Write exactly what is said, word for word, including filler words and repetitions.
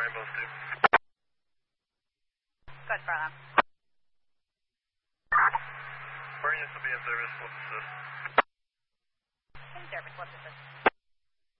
Rainbow Steve. Good, Farland. Burn units will be in service. We'll assist.